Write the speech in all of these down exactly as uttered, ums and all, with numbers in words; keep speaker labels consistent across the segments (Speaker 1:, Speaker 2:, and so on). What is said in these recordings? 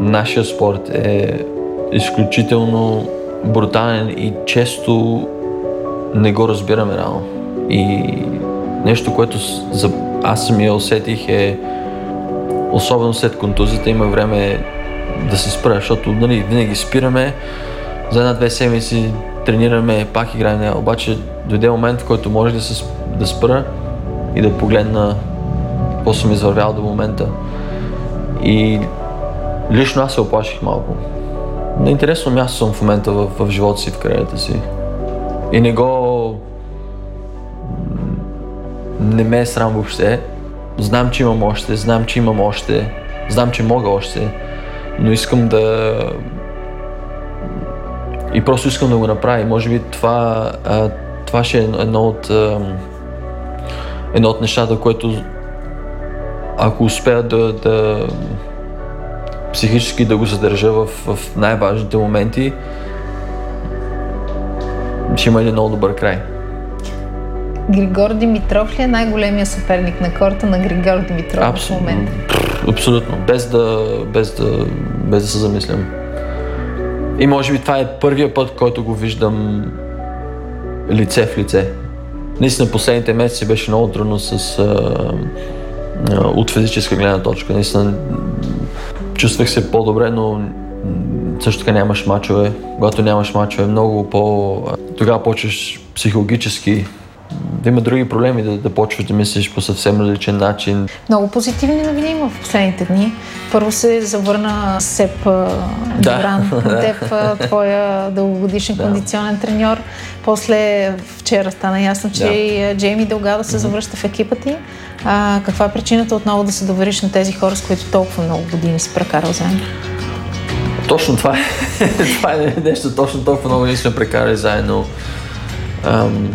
Speaker 1: нашия спорт е изключително брутален и често не го разбираме реално. И нещо, което за аз самия усетих е, особено след контузията, има време да се спра, защото нали, винаги спираме, за една-две седмици тренираме, пак играем, обаче дойде момент, в който може да, се, да спра и да погледна какво съм извървял до момента. И лично аз се оплаших малко. На интересно място съм в момента в, в живота си, в кариерата си. И не го... не ме е срам въобще. Знам, че имам още, знам, че имам още, знам, че мога още, но искам да... И просто искам да го направя. И може би това, а, това ще е едно от, а, едно от нещата, което ако успея да, да психически да го задържа в, в най-важните моменти, ще има един много добър край.
Speaker 2: Григор Димитров ли е най-големия съперник на корта на Григор Димитров Абсол... в момента?
Speaker 1: Абсолютно, без да, без, да, без да се замислям. И може би това е първия път, който го виждам лице в лице. Наистина последните месеци беше много трудно с, а, а, от физическа гледна точка. Наистина чувствах се по-добре, но също така нямаш мачове. Когато нямаш мачове, много по... Тогава почваш психологически да има други проблеми, да, да почваш да мислиш по съвсем различен начин.
Speaker 2: Много позитивни новини има в последните дни. Първо се завърна Сеп Добран, да. Теб, твоя дългогодишен да. кондиционен треньор. После вчера стана ясно, че да. и Джейми Делгадо се завръща в екипа ти. А, каква е причината отново да се довериш на тези хора, с които толкова много години си прекарал заедно?
Speaker 1: Точно това е. Това е нещо, точно толкова много години сме прекарали заедно. Ам...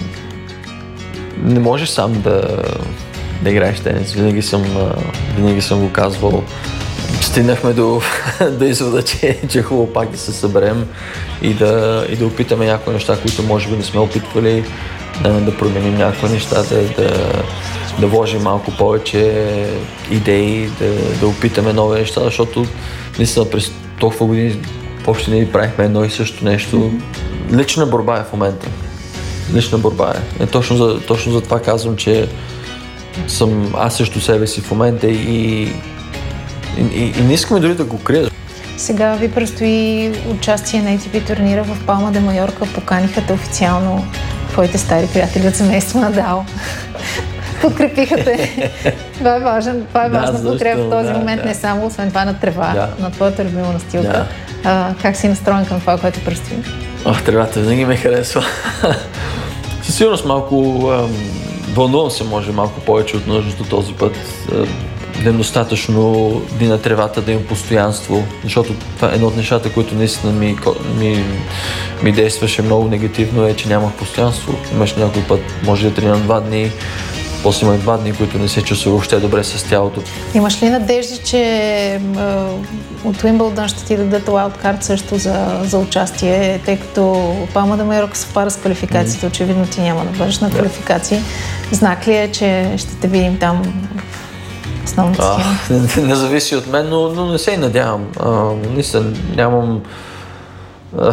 Speaker 1: Не можеш сам да, да играеш тенис. Винаги съм, винаги съм го казвал. Стигнахме до, до извода, че, че е хубаво пак да се съберем и да, и да опитаме някои неща, които може би не сме опитвали, да, да променим някои неща, да, да, да вложим малко повече идеи, да, да опитаме нови неща, защото наистина през толкова години въобще не правихме едно и също нещо. Лична борба е в момента. Лична борба е. е точно, за, точно за това казвам, че съм аз също себе си в момента и, и, и, и не искаме дори да го крия.
Speaker 2: Сега ви предстои участие на ей ти пи турнира в Палма де Майорка. Поканиха те официално твоите стари приятели от семейство Надал. Подкрепиха те. Това е важен, това е важна да, подкрепа в този да, момент, да. Не само освен това на трева, да. на твоята любима настилка. Да. А, как си настроен към това, което предстои?
Speaker 1: Ох, тревата винаги ме харесва. Със сигурност малко ам, вълнувам се, може малко повече от нуждата този път. Да им достатъчно дни на тревата, да им постоянство, защото това е едно от нещата, които наистина ми, ми, ми действаше много негативно, е, че нямах постоянство. Имаш някой път, може да тренирам два дни, после има два дни, които не се чувства въобще добре с тялото.
Speaker 2: Имаш ли надежди, че е, от Уимбълдън ще ти дадат уайлдкарт също за, за участие, тъй като Палма де Майорка съвпада с квалификациите, mm-hmm. очевидно ти няма да бъдеш на квалификации. Знак ли е, че ще те видим там в основната схема?
Speaker 1: Не, не зависи от мен, но, но не се и надявам. А, наистина, нямам... А,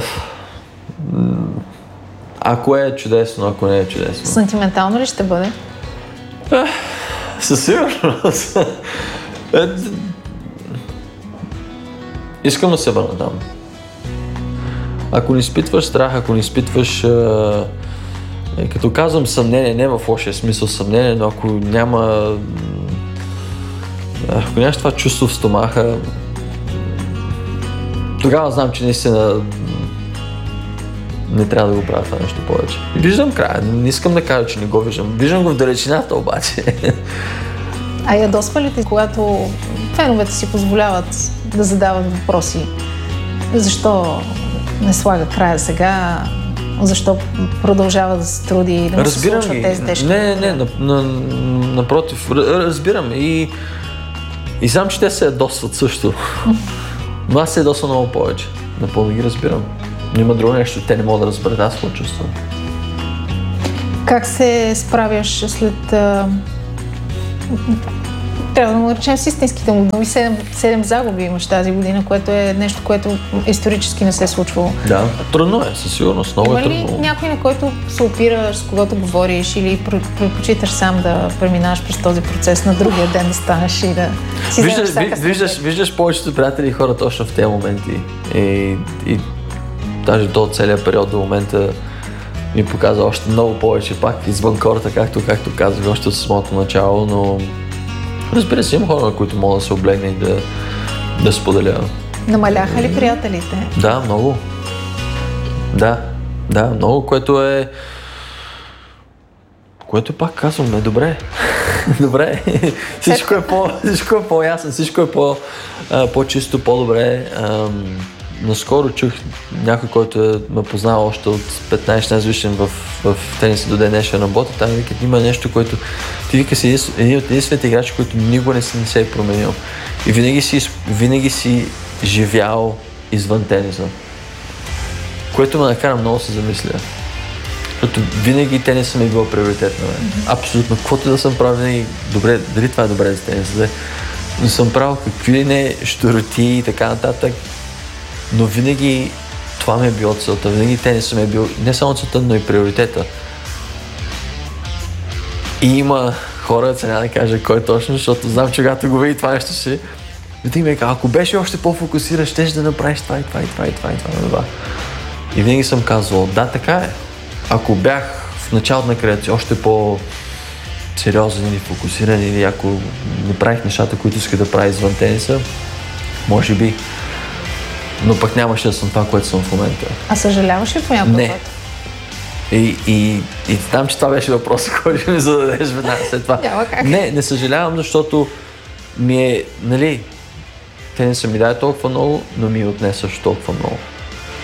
Speaker 1: ако е чудесно, ако не е чудесно.
Speaker 2: Сантиментално ли ще бъде?
Speaker 1: Със сигурност. Искам да се върна там. Ако не изпитваш страх, ако не изпитваш... Е, като казвам съмнение, не в лошия смисъл съмнение, но ако няма... Ако нямаш това чувство в стомаха, тогава знам, че наистина не трябва да го правя това нещо повече. Виждам края, не искам да кажа, че не го виждам. Виждам го в далечината обаче.
Speaker 2: А ядосва ли ти, когато феновете си позволяват да задават въпроси? Защо не слага края сега? Защо продължава да се труди и да му се случват тези тежки?
Speaker 1: Не, не, на, на, напротив, разбирам и, и знам, че те се ядосват също. Но аз се ядосвам много повече. Напълно ги разбирам. Но има друго нещо, те не могат да разберат, аз го чувствам.
Speaker 2: Как се справяш след а, Трябва да му речем с истинските му думи. седем загуби имаш тази година, което е нещо, което исторически не се е случвало.
Speaker 1: Да, трудно е, със сигурност, много
Speaker 2: Има
Speaker 1: е трудно.
Speaker 2: Има ли някой, на който се опираш, с когото говориш или предпочиташ сам да преминаваш през този процес, на другия ден да станеш и да си
Speaker 1: виждаш,
Speaker 2: вземеш всяка
Speaker 1: виждаш, виждаш повечето приятели и хора точно в тези моменти. И, и даже до целият период до момента ми показва още много повече пак извън кората, както, както казах още от самото начало, но разбира се, има хора, на които мога да се облегна и да, да споделя.
Speaker 2: Намаляха ли приятелите?
Speaker 1: Да, много. Да, да, много, което е... Което пак казвам, е добре. Добре. Всичко е, по, всичко е по-ясно, всичко е по, а, по-чисто, по-добре. Ам, наскоро чух някой, който е, ме познава още от петнайсет годишен в, в тениса до ден днешен работа. Там ми викат, има нещо, което ти вика си един от единствените играчи, който никога не, не се е променил. И винаги си, винаги си живял извън тениса. Което ме накара много се замисля. Защото винаги тенисът ми е бил приоритет на мен. Mm-hmm. Абсолютно. Каквото да съм правил, винаги добре, дали това е добре за тениса, но съм правил какви ли не щуроти и така нататък. Но винаги това ми е било целта. Винаги тенисът ми е бил не само целта, но и приоритета. И има хора, сега няма да кажа кой точно, защото знам, че когато го види това нещо си, винаги ми е казал, ако беше още по-фокусиран, щеш да направиш това и това и това и това и това и това. И винаги съм казвал, да, така е. Ако бях в началото на кариерата още по-сериозен или фокусиран, или ако не правих нещата, които иска да правя извън тениса, може би. Но пък нямаше да съм това, което съм в момента.
Speaker 2: А съжаляваш ли по някакъв
Speaker 1: Не. И, и, и знам, че това беше въпросът, който ще ми зададеш веднага след това.
Speaker 2: Няма как.
Speaker 1: Не, не съжалявам, защото ми е, нали, тенисът ми даде толкова много, но ми отне също толкова много.